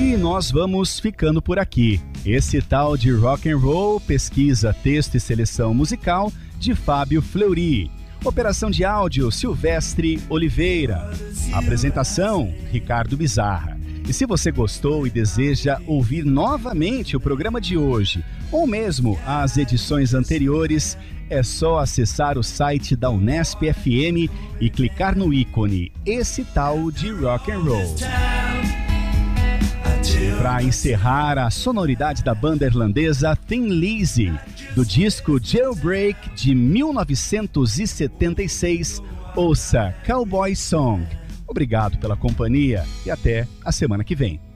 E nós vamos ficando por aqui. Esse tal de rock and roll, pesquisa, texto e seleção musical de Fábio Fleury. Operação de áudio, Silvestre Oliveira. Apresentação, Ricardo Bizarra. E se você gostou e deseja ouvir novamente o programa de hoje, ou mesmo as edições anteriores, é só acessar o site da Unesp FM e clicar no ícone Esse Tal de Rock and Roll. Para encerrar, a sonoridade da banda irlandesa Thin Lizzy, do disco Jailbreak de 1976, ouça Cowboy Song. Obrigado pela companhia e até a semana que vem.